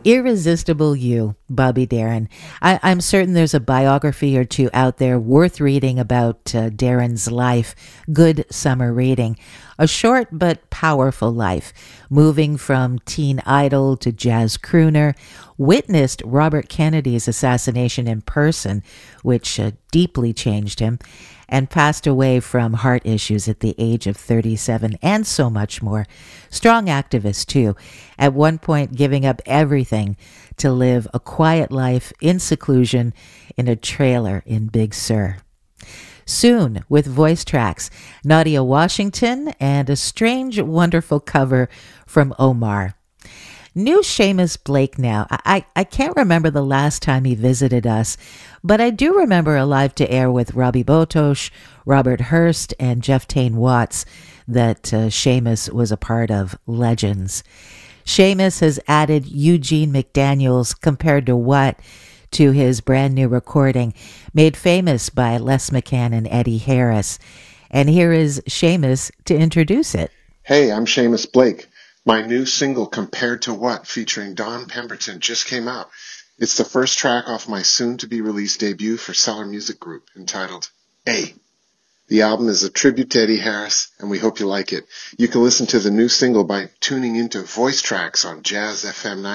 Irresistible You, Bobby Darin. I'm certain there's a biography or two out there worth reading about Darin's life. Good summer reading. A short but powerful life, moving from teen idol to jazz crooner, witnessed Robert Kennedy's assassination in person, which deeply changed him, and passed away from heart issues at the age of 37, and so much more. Strong activist, too, at one point giving up everything to live a quiet life in seclusion in a trailer in Big Sur. Soon, with voice tracks, Nadia Washington and a strange, wonderful cover from Omar. New Seamus Blake now. I can't remember the last time he visited us, but I do remember a live to air with Robbie Botosh, Robert Hurst, and Jeff Tain Watts that Seamus was a part of. Legends. Seamus has added Eugene McDaniel's Compared to What to his brand new recording, made famous by Les McCann and Eddie Harris. And here is Seamus to introduce it. Hey, I'm Seamus Blake. My new single, Compared to What, featuring Don Pemberton, just came out. It's the first track off my soon-to-be-released debut for Cellar Music Group, entitled A. The album is a tribute to Eddie Harris, and we hope you like it. You can listen to the new single by tuning into Voice Tracks on Jazz FM